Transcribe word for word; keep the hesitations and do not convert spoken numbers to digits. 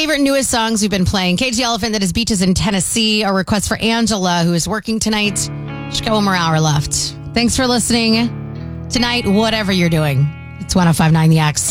favorite newest songs we've been playing. Cage the Elephant, that is Beaches in Tennessee. A request for Angela, who is working tonight. Just got one more hour left. Thanks for listening tonight, whatever you're doing. It's one oh five point nine The X.